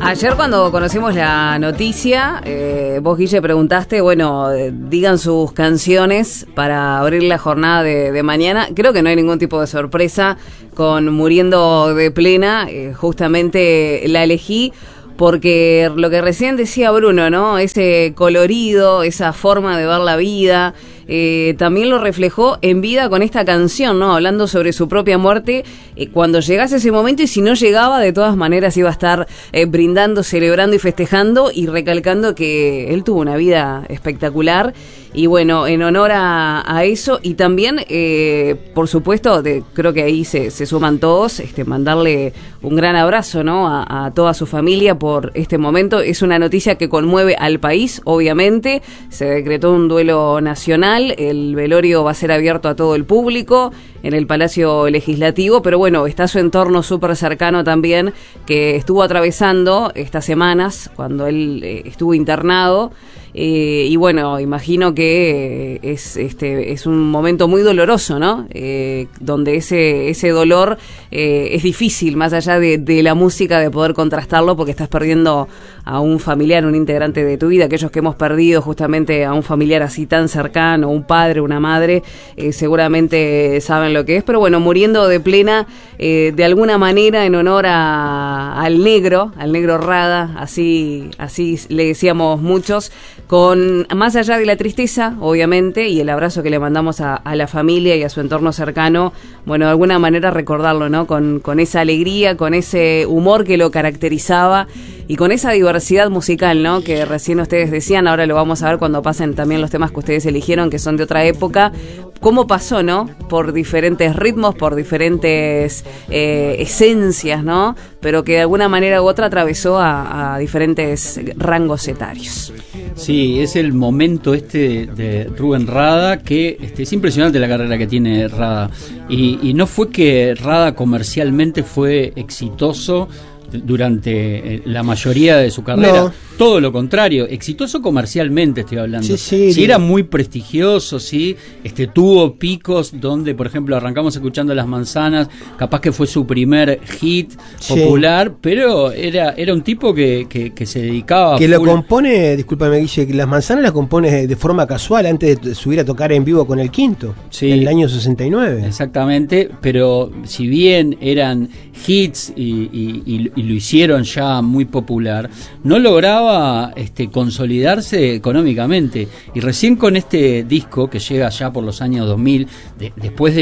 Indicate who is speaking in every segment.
Speaker 1: Ayer cuando conocimos la noticia, vos, Guille, preguntaste, bueno, digan sus canciones para abrir la jornada de mañana. Creo que no hay ningún tipo de sorpresa con Muriendo de Plena. Justamente la elegí porque lo que recién decía Bruno, ¿no? Ese colorido, esa forma de ver la vida, también lo reflejó en vida con esta canción, ¿no? Hablando sobre su propia muerte, cuando llegase ese momento, y si no llegaba, de todas maneras iba a estar brindando, celebrando y festejando, y recalcando que él tuvo una vida espectacular. Y bueno, en honor a eso, y también, por supuesto, creo que ahí se suman todos, mandarle un gran abrazo, ¿no? A toda su familia por este momento. Es una noticia que conmueve al país, obviamente. Se decretó un duelo nacional, el velorio va a ser abierto a todo el público en el Palacio Legislativo, pero bueno, está su entorno súper cercano también, que estuvo atravesando estas semanas cuando él estuvo internado. Y bueno, imagino que es un momento muy doloroso, ¿no? Donde ese dolor es difícil, más allá de la música, de poder contrastarlo, porque estás perdiendo a un familiar, un integrante de tu vida. Aquellos que hemos perdido justamente a un familiar así tan cercano, un padre, una madre, seguramente saben lo que es. Pero bueno, Muriendo de Plena, de alguna manera en honor al negro Rada, así le decíamos muchos, con más allá de la tristeza, obviamente, y el abrazo que le mandamos a la familia y a su entorno cercano, bueno, de alguna manera recordarlo, ¿no? Con esa alegría, con ese humor que lo caracterizaba y con esa diversidad musical, ¿no? Que recién ustedes decían, ahora lo vamos a ver cuando pasen también los temas que ustedes eligieron, que son de otra época, cómo pasó, ¿no? Por diferentes ritmos, por diferentes esencias, ¿no? Pero que de alguna manera u otra atravesó a diferentes rangos etarios.
Speaker 2: Sí, es el momento de Rubén Rada, que es impresionante la carrera que tiene Rada. Y no fue que Rada comercialmente fue exitoso durante la mayoría de su carrera, no. Todo lo contrario, exitoso comercialmente estoy hablando. Sí, era muy prestigioso, sí, tuvo picos donde, por ejemplo, arrancamos escuchando Las Manzanas, capaz que fue su primer hit popular, pero era un tipo que se dedicaba
Speaker 3: que lo compone, discúlpame, Guille, que Las Manzanas las compone de forma casual antes de subir a tocar en vivo con El Quinto, en el año 69.
Speaker 2: Exactamente, pero si bien eran hits y lo hicieron ya muy popular, no lograba consolidarse económicamente, y recién con este disco que llega ya por los años 2000, después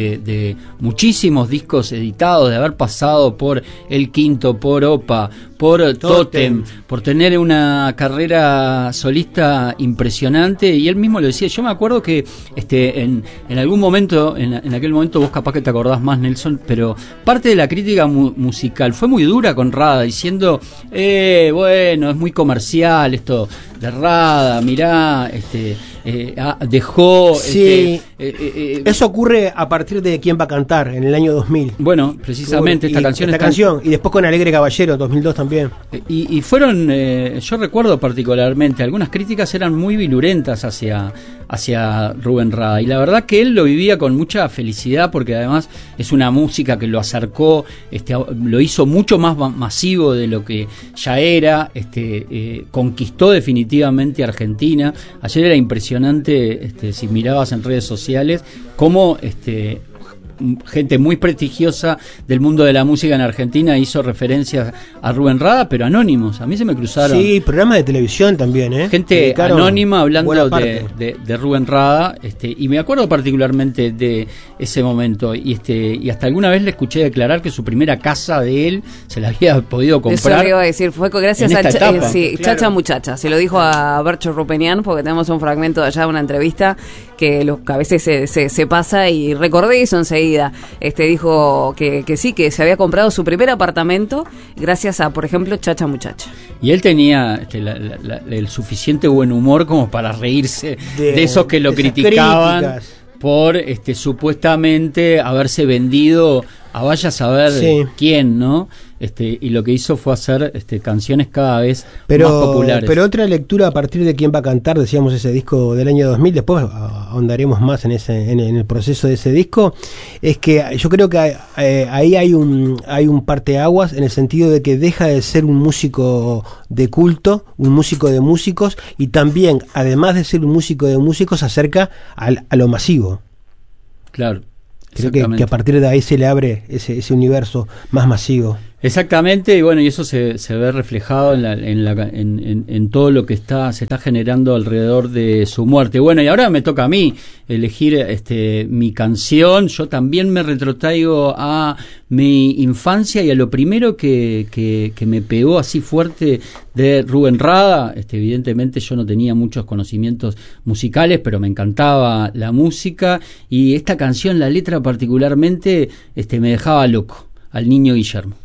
Speaker 2: de muchísimos discos editados, de haber pasado por El Quinto, por OPA, por Totem, por tener una carrera solista impresionante, y él mismo lo decía. Yo me acuerdo que en algún momento, en aquel momento, vos capaz que te acordás más, Nelson, pero parte de la crítica musical fue muy dura con Rada, diciendo bueno, es muy comercial esto de Rada, mirá, dejó...
Speaker 3: Sí, eso ocurre a partir de ¿Quién va a cantar? En el año 2000.
Speaker 2: Bueno, precisamente esta
Speaker 3: canción, y después con Alegre Caballero, 2002 también.
Speaker 2: Y fueron, yo recuerdo particularmente, algunas críticas eran muy virulentas hacia Rubén Rada, y la verdad que él lo vivía con mucha felicidad, porque además es una música que lo acercó, lo hizo mucho más masivo de lo que ya era, conquistó definitivamente Argentina. Ayer era impresionante, si mirabas en redes sociales, cómo gente muy prestigiosa del mundo de la música en Argentina hizo referencias a Rubén Rada, pero anónimos. A mí se me cruzaron.
Speaker 3: Sí, programas de televisión también,
Speaker 2: gente anónima hablando de Rubén Rada, y me acuerdo particularmente de ese momento, y hasta alguna vez le escuché declarar que su primera casa de él se la había podido comprar.
Speaker 1: Eso iba a decir, fue gracias a Chacha Muchacha. Se lo dijo a Bercho Rupenian, porque tenemos un fragmento de allá de una entrevista que a veces se pasa, y recordé eso enseguida. Dijo que sí, que se había comprado su primer apartamento gracias a, por ejemplo, Chacha Muchacha.
Speaker 2: Y él tenía el suficiente buen humor como para reírse de esos que lo criticaban por supuestamente haberse vendido a vaya a saber quién, ¿no? y lo que hizo fue hacer canciones cada vez más populares.
Speaker 3: Pero otra lectura a partir de quién va a cantar, decíamos ese disco del año 2000, después ahondaremos más en el proceso de ese disco, es que yo creo que ahí hay un parteaguas en el sentido de que deja de ser un músico de culto, un músico de músicos, y también, además de ser un músico de músicos, se acerca a lo masivo.
Speaker 2: Claro.
Speaker 3: Creo que a partir de ahí se le abre ese universo más masivo.
Speaker 2: Exactamente, y bueno, y eso se ve reflejado en todo lo que se está generando alrededor de su muerte. Bueno, y ahora me toca a mí elegir mi canción. Yo también me retrotraigo a mi infancia y a lo primero que me pegó así fuerte de Rubén Rada. Evidentemente yo no tenía muchos conocimientos musicales, pero me encantaba la música, y esta canción, la letra particularmente, me dejaba loco, al niño Guillermo.